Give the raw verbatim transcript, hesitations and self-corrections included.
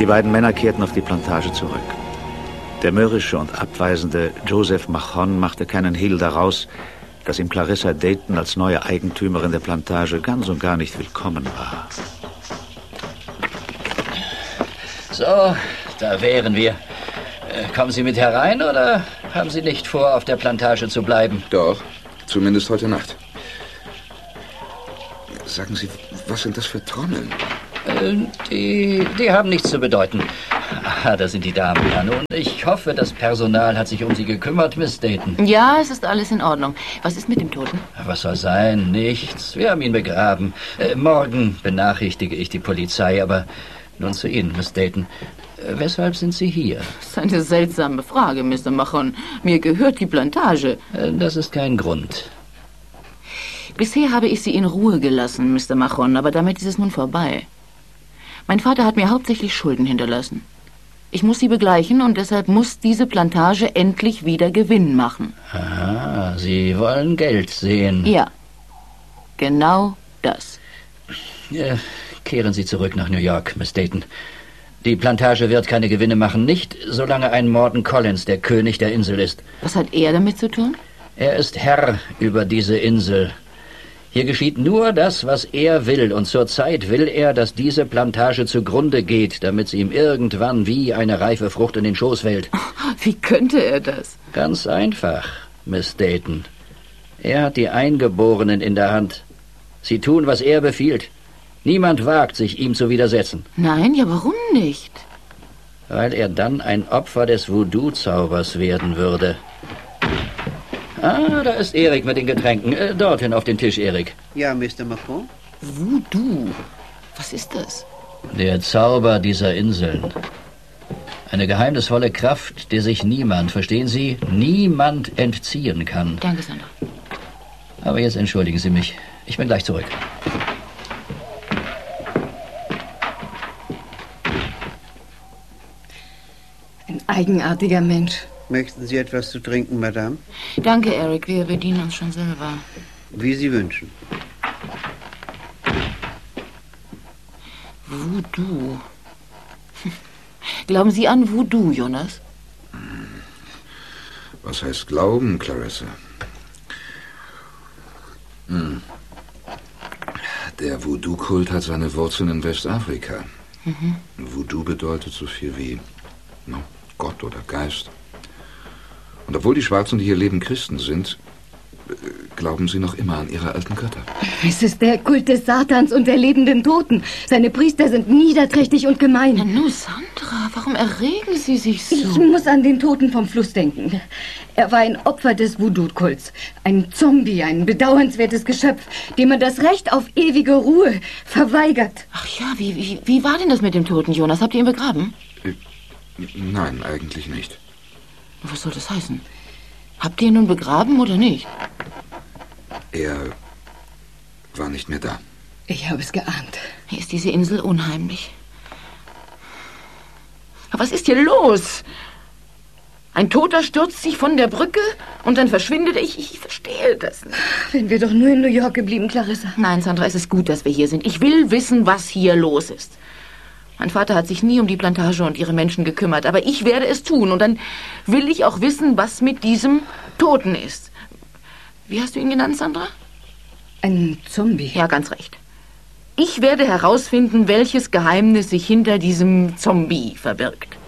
Die beiden Männer kehrten auf die Plantage zurück. Der mürrische und abweisende Joseph Machon machte keinen Hehl daraus, dass ihm Clarissa Dayton als neue Eigentümerin der Plantage ganz und gar nicht willkommen war. So, da wären wir. Kommen Sie mit herein oder haben Sie nicht vor, auf der Plantage zu bleiben? Doch, zumindest heute Nacht. Sagen Sie, was sind das für Trommeln? Äh, die, die haben nichts zu bedeuten. Ah, da sind die Damen ja. Nun, ich hoffe, das Personal hat sich um Sie gekümmert, Miss Dayton. Ja, es ist alles in Ordnung. Was ist mit dem Toten? Was soll sein? Nichts. Wir haben ihn begraben. Äh, morgen benachrichtige ich die Polizei, aber nun zu Ihnen, Miss Dayton. Äh, weshalb sind Sie hier? Das ist eine seltsame Frage, Mister Machon. Mir gehört die Plantage. Äh, das ist kein Grund. Bisher habe ich Sie in Ruhe gelassen, Mister Machon, aber damit ist es nun vorbei. Mein Vater hat mir hauptsächlich Schulden hinterlassen. Ich muss sie begleichen und deshalb muss diese Plantage endlich wieder Gewinn machen. Ah, Sie wollen Geld sehen. Ja, genau das. Ja, kehren Sie zurück nach New York, Miss Dayton. Die Plantage wird keine Gewinne machen, nicht solange ein Morton Collins der König der Insel ist. Was hat er damit zu tun? Er ist Herr über diese Insel. Hier geschieht nur das, was er will, und zurzeit will er, dass diese Plantage zugrunde geht, damit sie ihm irgendwann wie eine reife Frucht in den Schoß fällt. Wie könnte er das? Ganz einfach, Miss Dayton. Er hat die Eingeborenen in der Hand. Sie tun, was er befiehlt. Niemand wagt, sich ihm zu widersetzen. Nein, ja, warum nicht? Weil er dann ein Opfer des Voodoo-Zaubers werden würde. Ah, da ist Erik mit den Getränken. Äh, dorthin auf den Tisch, Erik. Ja, Mister Machon? Voodoo? Was ist das? Der Zauber dieser Inseln. Eine geheimnisvolle Kraft, der sich niemand, verstehen Sie, niemand entziehen kann. Danke, Sandra. Aber jetzt entschuldigen Sie mich. Ich bin gleich zurück. Ein eigenartiger Mensch. Möchten Sie etwas zu trinken, Madame? Danke, Eric. Wir bedienen uns schon selber. Wie Sie wünschen. Voodoo. Glauben Sie an Voodoo, Jonas? Was heißt glauben, Clarissa? Hm. Der Voodoo-Kult hat seine Wurzeln in Westafrika. Mhm. Voodoo bedeutet so viel wie no, Gott oder Geist. Und obwohl die Schwarzen, die hier leben, Christen sind, glauben sie noch immer an ihre alten Götter. Es ist der Kult des Satans und der lebenden Toten. Seine Priester sind niederträchtig und gemein. Na nu, Sandra, warum erregen Sie sich so? Ich muss an den Toten vom Fluss denken. Er war ein Opfer des Voodoo-Kults. Ein Zombie, ein bedauernswertes Geschöpf, dem man das Recht auf ewige Ruhe verweigert. Ach ja, wie, wie, wie war denn das mit dem Toten, Jonas? Habt ihr ihn begraben? Nein, eigentlich nicht. Was soll das heißen? Habt ihr ihn nun begraben oder nicht? Er war nicht mehr da. Ich habe es geahnt. Hier ist diese Insel unheimlich. Aber was ist hier los? Ein Toter stürzt sich von der Brücke und dann verschwindet er. Ich, ich verstehe das nicht. Wenn wir doch nur in New York geblieben, Clarissa. Nein, Sandra, es ist gut, dass wir hier sind. Ich will wissen, was hier los ist. Mein Vater hat sich nie um die Plantage und ihre Menschen gekümmert, aber ich werde es tun. Und dann will ich auch wissen, was mit diesem Toten ist. Wie hast du ihn genannt, Sandra? Ein Zombie. Ja, ganz recht. Ich werde herausfinden, welches Geheimnis sich hinter diesem Zombie verbirgt.